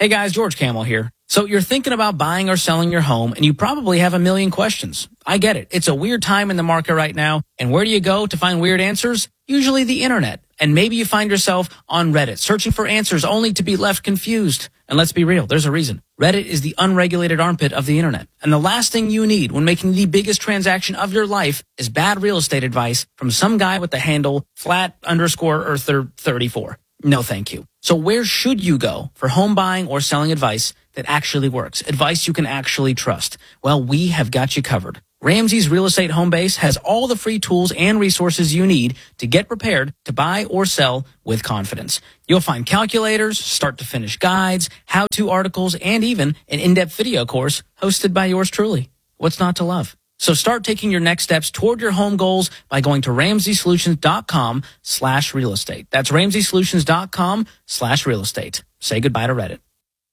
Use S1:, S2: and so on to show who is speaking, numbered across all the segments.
S1: Hey guys, George Camel here. So you're thinking about buying or selling your home and you probably have a million questions. I get it. It's a weird time in the market right now. And where do you go to find weird answers? Usually the internet. And maybe you find yourself on Reddit searching for answers only to be left confused. And let's be real, there's a reason. Reddit is the unregulated armpit of the internet. And the last thing you need when making the biggest transaction of your life is bad real estate advice from some guy with the handle flat_Earther34. No, thank you. So where should you go for home buying or selling advice that actually works? Advice you can actually trust? Well, we have got you covered. Ramsey's Real Estate Home Base has all the free tools and resources you need to get prepared to buy or sell with confidence. You'll find calculators, start-to-finish guides, how-to articles, and even an in-depth video course hosted by yours truly. What's not to love? So start taking your next steps toward your home goals by going to RamseySolutions.com/real estate. That's RamseySolutions.com/real estate. Say goodbye to Reddit.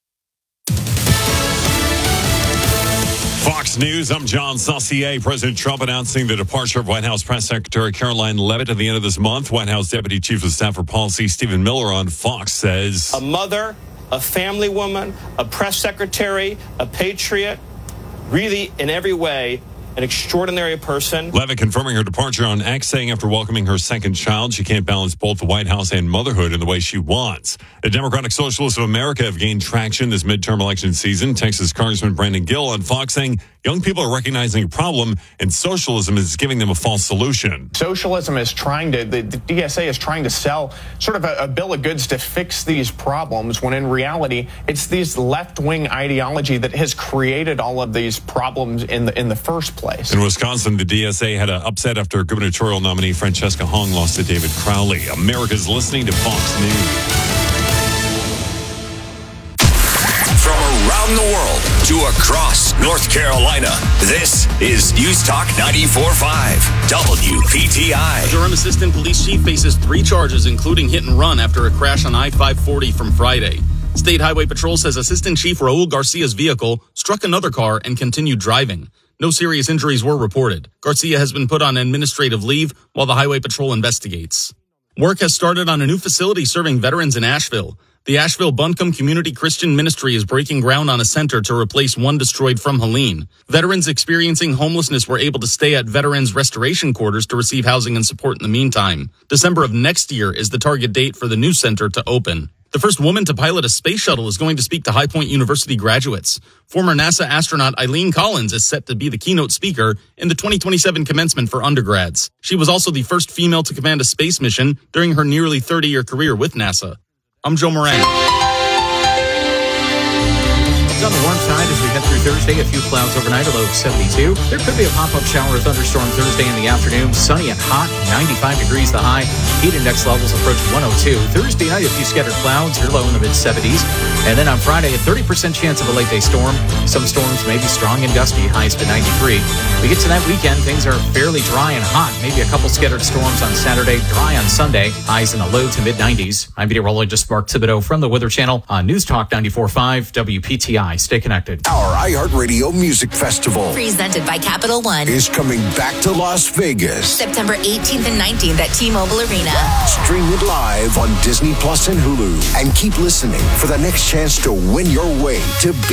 S2: Fox News, I'm John Saucier. President Trump announcing the departure of White House Press Secretary Caroline Leavitt at the end of this month. White House Deputy Chief of Staff for Policy Stephen Miller on Fox says,
S3: a mother, a family woman, a press secretary, a patriot, really in every way, an extraordinary person.
S2: Leavitt confirming her departure on X, saying after welcoming her second child, she can't balance both the White House and motherhood in the way she wants. The Democratic Socialists of America have gained traction this midterm election season. Texas Congressman Brandon Gill on Fox saying young people are recognizing a problem and socialism is giving them a false solution.
S4: Socialism is the DSA is trying to sell sort of a bill of goods to fix these problems, when in reality, it's this left-wing ideology that has created all of these problems in the first place.
S2: In Wisconsin, the DSA had an upset after gubernatorial nominee Francesca Hong lost to David Crowley. America's listening to Fox News.
S5: From around the world to across North Carolina, this is News Talk 94.5 WPTI.
S6: Durham Assistant Police Chief faces 3 charges, including hit and run after a crash on I-540 from Friday. State Highway Patrol says Assistant Chief Raul Garcia's vehicle struck another car and continued driving. No serious injuries were reported. Garcia has been put on administrative leave while the Highway Patrol investigates. Work has started on a new facility serving veterans in Asheville. The Asheville Buncombe Community Christian Ministry is breaking ground on a center to replace one destroyed from Helene. Veterans experiencing homelessness were able to stay at Veterans Restoration Quarters to receive housing and support in the meantime. December of next year is the target date for the new center to open. The first woman to pilot a space shuttle is going to speak to High Point University graduates. Former NASA astronaut Eileen Collins is set to be the keynote speaker in the 2027 commencement for undergrads. She was also the first female to command a space mission during her nearly 30-year career with NASA. I'm Joe Moran.
S7: On the warm side as we head through Thursday, a few clouds overnight, a low of 72. There could be a pop-up shower or thunderstorm Thursday in the afternoon. Sunny and hot, 95 degrees the high. Heat index levels approach 102. Thursday night, a few scattered clouds, your low in the mid-70s. And then on Friday, a 30% chance of a late-day storm. Some storms may be strong and gusty, highs to 93. We get to that weekend, things are fairly dry and hot. Maybe a couple scattered storms on Saturday, dry on Sunday, highs in the low to mid-90s. I'm meteorologist Mark Thibodeau from the Weather Channel on News Talk 94.5 WPTI. Stay connected.
S5: Our iHeartRadio Music Festival,
S8: presented by Capital One,
S5: is coming back to Las Vegas.
S8: September 18th and 19th at T-Mobile Arena.
S5: Stream it live on Disney Plus and Hulu. And keep listening for the next chance to win your way to